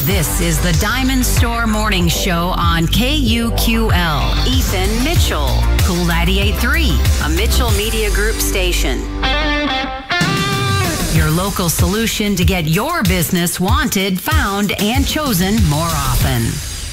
This is the Diamond Store Morning Show on KUQL. Ethan Mitchell, Cool 98.3, a Mitchell Media Group station. Your local solution to get your business wanted, found, and chosen more often.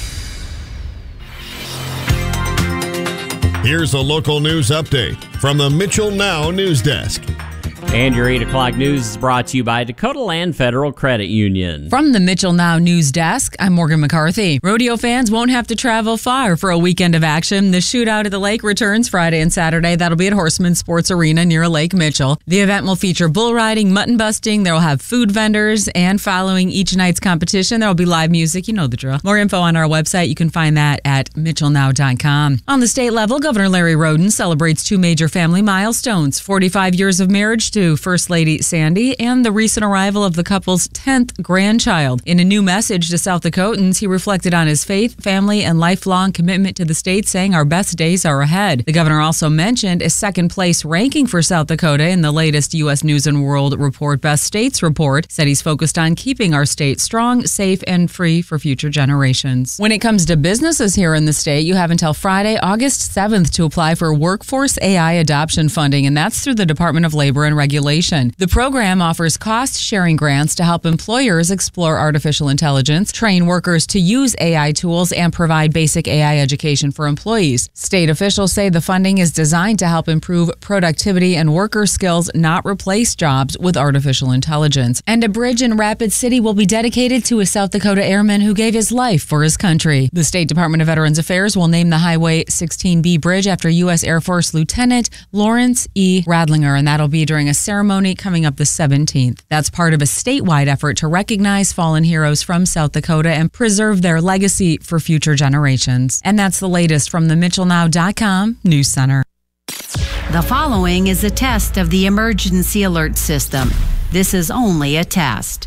Here's a local news update from the Mitchell Now News Desk. And your 8 o'clock news is brought to you by Dakota Land Federal Credit Union. From the Mitchell Now News Desk, I'm Morgan McCarthy. Rodeo fans won't have to travel far for a weekend of action. The Shootout at the Lake returns Friday and Saturday. That'll be at Horseman Sports Arena near Lake Mitchell. The event will feature bull riding, mutton busting. There will have food vendors, and following each night's competition, there will be live music. You know the drill. More info on our website. You can find that at mitchellnow.com. On the state level, Governor Larry Roden celebrates 2 major family milestones: 45 years of marriage to First Lady Sandy and the recent arrival of the couple's 10th grandchild. In a new message to South Dakotans, he reflected on his faith, family, and lifelong commitment to the state, saying our best days are ahead. The governor also mentioned a second-place ranking for South Dakota in the latest U.S. News & World Report Best States report, said he's focused on keeping our state strong, safe, and free for future generations. When it comes to businesses here in the state, you have until Friday, August 7th to apply for Workforce AI Adoption Funding, and that's through the Department of Labor and Regulation. The program offers cost-sharing grants to help employers explore artificial intelligence, train workers to use AI tools, and provide basic AI education for employees. State officials say the funding is designed to help improve productivity and worker skills, not replace jobs with artificial intelligence. And a bridge in Rapid City will be dedicated to a South Dakota airman who gave his life for his country. The State Department of Veterans Affairs will name the Highway 16B bridge after U.S. Air Force Lieutenant Lawrence E. Radlinger, and that'll be during a ceremony coming up the 17th. That's part of a statewide effort to recognize fallen heroes from South Dakota and preserve their legacy for future generations. And that's the latest from the MitchellNow.com News Center. The following is a test of the emergency alert system. This is only a test.